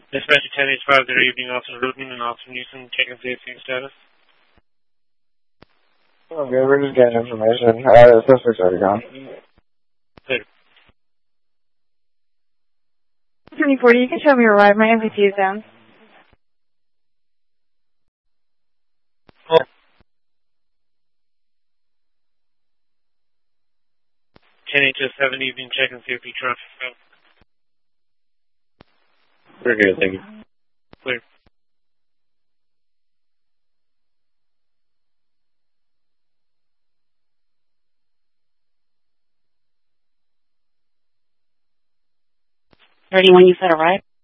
Dispatch 10H5, good evening, Officer Rudman and Officer Newsom, checking safety status. Okay, we're just getting information. Suspect's already gone. Later. 2040, you can show me your ride. My MVT is down. Oh. 10H7, evening, checking safety traffic. We're good, thank you. Clear. Ready when you said arrive?